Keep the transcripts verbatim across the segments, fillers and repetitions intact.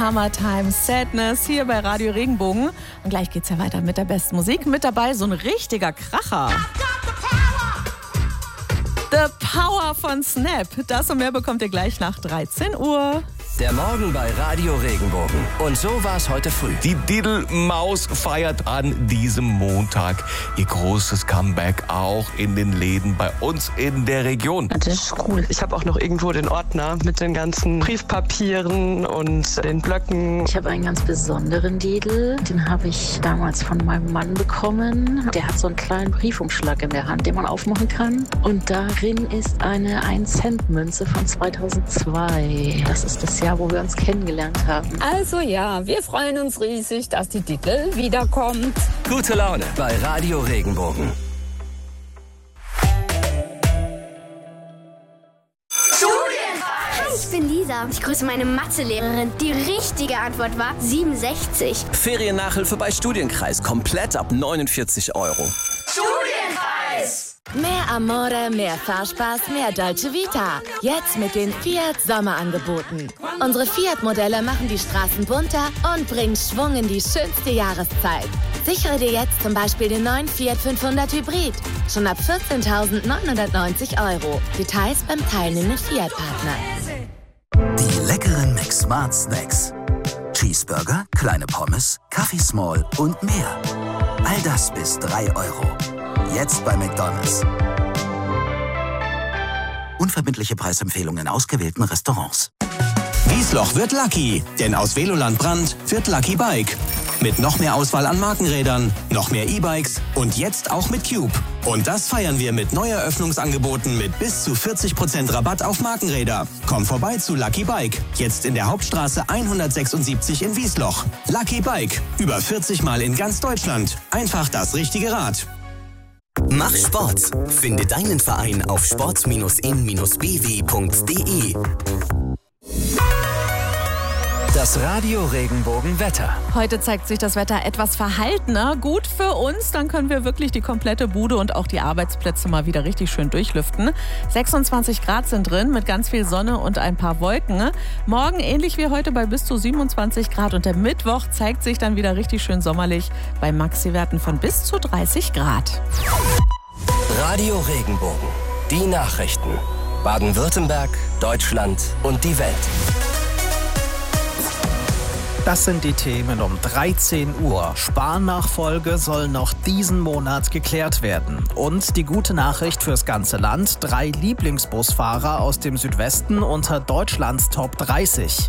Summertime Sadness hier bei Radio Regenbogen. Und gleich geht's ja weiter mit der besten Musik. Mit dabei so ein richtiger Kracher. The Power von Snap. Das und mehr bekommt ihr gleich nach dreizehn Uhr. Der Morgen bei Radio Regenbogen. Und so war es heute früh. Die Diddelmaus feiert an diesem Montag ihr großes Comeback auch in den Läden bei uns in der Region. Das ist cool. Ich habe auch noch irgendwo den Ordner mit den ganzen Briefpapieren und den Blöcken. Ich habe einen ganz besonderen Didel. Den habe ich damals von meinem Mann bekommen. Der hat so einen kleinen Briefumschlag in der Hand, den man aufmachen kann. Und darin ist eine ein Cent Münze von zweitausendzwei. Das ist das Jahr, wo wir uns kennengelernt haben. Also ja, wir freuen uns riesig, dass die Didel wiederkommt. Gute Laune bei Radio Regenbogen. Ich bin Lisa. Ich grüße meine Mathelehrerin. Die richtige Antwort war siebenundsechzig. Feriennachhilfe bei Studienkreis. Komplett ab neunundvierzig Euro. Studienkreis! Mehr Amore, mehr Fahrspaß, mehr Dolce Vita. Jetzt mit den Fiat Sommerangeboten. Unsere Fiat-Modelle machen die Straßen bunter und bringen Schwung in die schönste Jahreszeit. Sichere dir jetzt zum Beispiel den neuen Fiat fünfhundert Hybrid. Schon ab vierzehntausendneunhundertneunzig Euro. Details beim teilnehmenden Fiat-Partner. Die leckeren McSmart Snacks. Cheeseburger, kleine Pommes, Kaffee Small und mehr. All das bis drei Euro. Jetzt bei McDonald's. Unverbindliche Preisempfehlungen in ausgewählten Restaurants. Wiesloch wird Lucky, denn aus Veloland Brand wird Lucky Bike. Mit noch mehr Auswahl an Markenrädern, noch mehr E-Bikes und jetzt auch mit Cube. Und das feiern wir mit Neueröffnungsangeboten mit bis zu vierzig Prozent Rabatt auf Markenräder. Komm vorbei zu Lucky Bike, jetzt in der Hauptstraße hundertsechsundsiebzig in Wiesloch. Lucky Bike, über vierzig Mal in ganz Deutschland. Einfach das richtige Rad. Mach Sport. Finde deinen Verein auf sport in b w punkt d e. Das Radio Regenbogen Wetter. Heute zeigt sich das Wetter etwas verhaltener. Gut für uns, dann können wir wirklich die komplette Bude und auch die Arbeitsplätze mal wieder richtig schön durchlüften. sechsundzwanzig Grad sind drin mit ganz viel Sonne und ein paar Wolken. Morgen ähnlich wie heute bei bis zu siebenundzwanzig Grad und der Mittwoch zeigt sich dann wieder richtig schön sommerlich bei Maxi-Werten von bis zu dreißig Grad. Radio Regenbogen. Die Nachrichten. Baden-Württemberg, Deutschland und die Welt. Das sind die Themen um dreizehn Uhr. Spahn-Nachfolge soll noch diesen Monat geklärt werden. Und die gute Nachricht fürs ganze Land: drei Lieblingsbusfahrer aus dem Südwesten unter Deutschlands Top dreißig.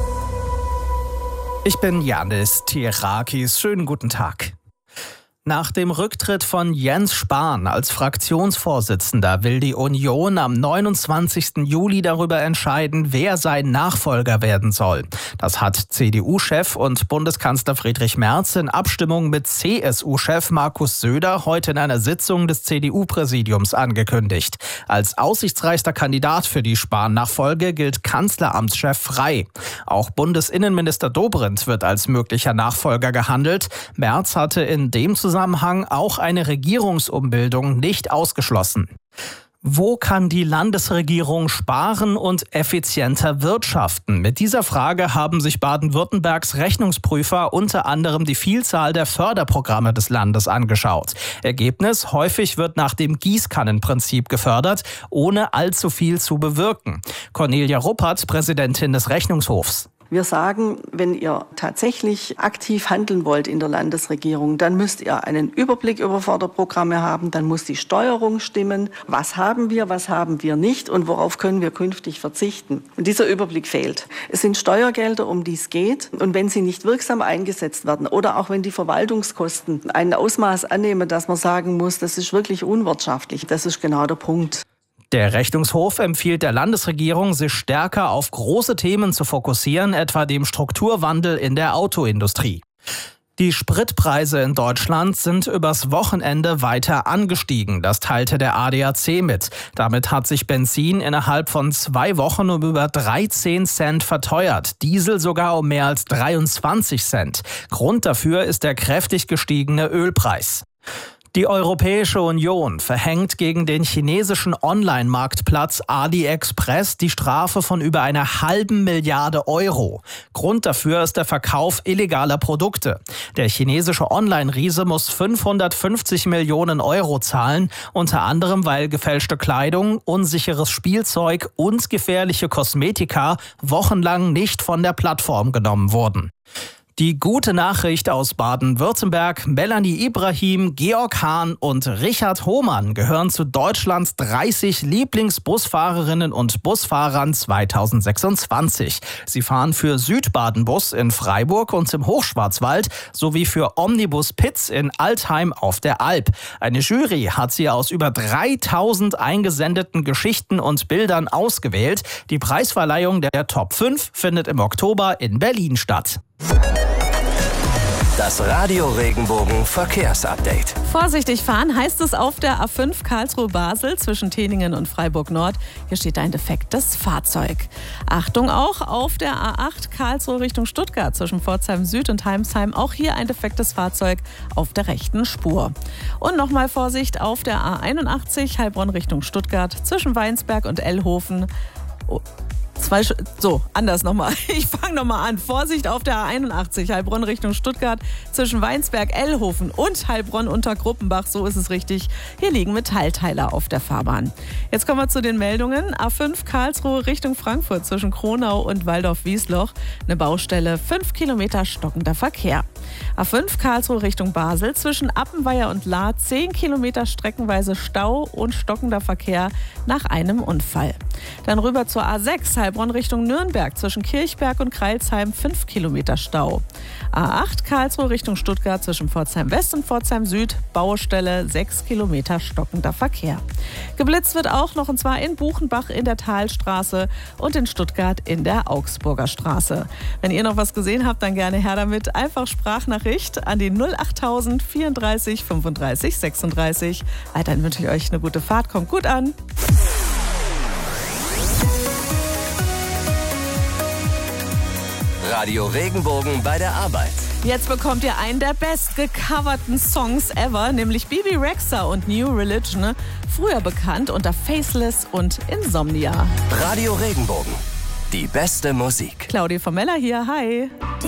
Ich bin Janis Tierakis. Schönen guten Tag. Nach dem Rücktritt von Jens Spahn als Fraktionsvorsitzender will die Union am neunundzwanzigsten Juli darüber entscheiden, wer sein Nachfolger werden soll. Das hat C D U-Chef und Bundeskanzler Friedrich Merz in Abstimmung mit C S U-Chef Markus Söder heute in einer Sitzung des C D U-Präsidiums angekündigt. Als aussichtsreichster Kandidat für die Spahn-Nachfolge gilt Kanzleramtschef Frey. Auch Bundesinnenminister Dobrindt wird als möglicher Nachfolger gehandelt. Merz hatte in dem Zusammenhang auch eine Regierungsumbildung nicht ausgeschlossen. Wo kann die Landesregierung sparen und effizienter wirtschaften? Mit dieser Frage haben sich Baden-Württembergs Rechnungsprüfer unter anderem die Vielzahl der Förderprogramme des Landes angeschaut. Ergebnis: häufig wird nach dem Gießkannenprinzip gefördert, ohne allzu viel zu bewirken. Cornelia Ruppert, Präsidentin des Rechnungshofs. Wir sagen, wenn ihr tatsächlich aktiv handeln wollt in der Landesregierung, dann müsst ihr einen Überblick über Förderprogramme haben, dann muss die Steuerung stimmen. Was haben wir, was haben wir nicht und worauf können wir künftig verzichten? Und dieser Überblick fehlt. Es sind Steuergelder, um die es geht. Und wenn sie nicht wirksam eingesetzt werden oder auch wenn die Verwaltungskosten ein Ausmaß annehmen, dass man sagen muss, das ist wirklich unwirtschaftlich, das ist genau der Punkt. Der Rechnungshof empfiehlt der Landesregierung, sich stärker auf große Themen zu fokussieren, etwa dem Strukturwandel in der Autoindustrie. Die Spritpreise in Deutschland sind übers Wochenende weiter angestiegen. Das teilte der A D A C mit. Damit hat sich Benzin innerhalb von zwei Wochen um über dreizehn Cent verteuert. Diesel sogar um mehr als dreiundzwanzig Cent. Grund dafür ist der kräftig gestiegene Ölpreis. Die Europäische Union verhängt gegen den chinesischen Online-Marktplatz AliExpress die Strafe von über einer halben Milliarde Euro. Grund dafür ist der Verkauf illegaler Produkte. Der chinesische Online-Riese muss fünfhundertfünfzig Millionen Euro zahlen, unter anderem weil gefälschte Kleidung, unsicheres Spielzeug und gefährliche Kosmetika wochenlang nicht von der Plattform genommen wurden. Die gute Nachricht aus Baden-Württemberg: Melanie Ibrahim, Georg Hahn und Richard Hohmann gehören zu Deutschlands dreißig Lieblingsbusfahrerinnen und Busfahrern zweitausendsechsundzwanzig. Sie fahren für Südbaden-Bus in Freiburg und im Hochschwarzwald sowie für Omnibus Pitz in Altheim auf der Alp. Eine Jury hat sie aus über dreitausend eingesendeten Geschichten und Bildern ausgewählt. Die Preisverleihung der Top fünf findet im Oktober in Berlin statt. Das Radio Regenbogen Verkehrsupdate. Vorsichtig fahren heißt es auf der A fünf Karlsruhe-Basel zwischen Teningen und Freiburg-Nord. Hier steht ein defektes Fahrzeug. Achtung auch auf der A acht Karlsruhe Richtung Stuttgart zwischen Pforzheim Süd und Heimsheim. Auch hier ein defektes Fahrzeug auf der rechten Spur. Und nochmal Vorsicht auf der A einundachtzig Heilbronn Richtung Stuttgart zwischen Weinsberg und Ellhofen. Oh. Zwei, so, anders nochmal. Ich fange nochmal an. Vorsicht auf der A einundachtzig, Heilbronn Richtung Stuttgart, zwischen Weinsberg, Ellhofen und Heilbronn unter Gruppenbach. So ist es richtig. Hier liegen Metallteiler auf der Fahrbahn. Jetzt kommen wir zu den Meldungen. A fünf Karlsruhe Richtung Frankfurt zwischen Kronau und Waldorf-Wiesloch. Eine Baustelle, fünf Kilometer stockender Verkehr. A fünf Karlsruhe Richtung Basel zwischen Appenweier und Lahr, zehn Kilometer streckenweise Stau und stockender Verkehr nach einem Unfall. Dann rüber zur A sechs Heilbronn Richtung Nürnberg zwischen Kirchberg und Kreilsheim, fünf Kilometer Stau. A acht Karlsruhe Richtung Stuttgart zwischen Pforzheim West und Pforzheim Süd, Baustelle, sechs Kilometer stockender Verkehr. Geblitzt wird auch noch, und zwar in Buchenbach in der Talstraße und in Stuttgart in der Augsburger Straße. Wenn ihr noch was gesehen habt, dann gerne her damit. Einfach Sprachnachricht an die null achttausend vierunddreißig fünfunddreißig sechsunddreißig. Weiterhin wünsche ich euch eine gute Fahrt. Kommt gut an. Radio Regenbogen bei der Arbeit. Jetzt bekommt ihr einen der bestgecoverten Songs ever, nämlich Bibi Rexha und New Religion, früher bekannt unter Faceless und Insomnia. Radio Regenbogen, die beste Musik. Claudia Formella hier, hi.